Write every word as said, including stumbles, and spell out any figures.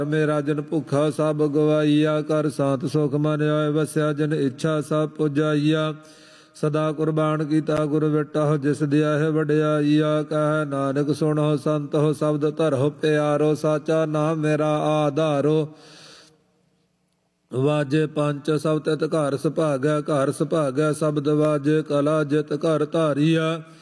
ਮੇਰਾ ਜਨ ਭੁੱਖਾ ਸਭ ਗਵਾਈਆ। ਕਰ ਸਾਤ ਸੁਖ ਮਨ ਆਏ ਵਸਿਆ ਜਨ ਇੱਛਾ ਸਭ ਪੁਜਾਈਆ। ਸਦਾ ਕੁਰਬਾਨ ਕੀਤਾ ਗੁਰ ਵਿਟਹੁ ਜਿਸ ਦਿਆ ਹੈ ਵਡਿਆਈਆ। ਕਹਿ ਨਾਨਕ ਸੁਣੋ ਸੰਤੋ ਸ਼ਬਦ ਧਰੋ ਪਿਆਰੋ। ਸਾਚਾ ਨਾਮ ਮੇਰਾ ਆਧਾਰੋ। ਵਾਜੇ ਪੰਚ ਸਭ ਤਿਤ ਘਰ ਸੁਭਾਗੈ। ਘਰ ਸੁਭਾਗੈ ਸ਼ਬਦ ਵਾਜੇ ਕਲਾ ਜਿਤ ਘਰ ਧਾਰੀਆ।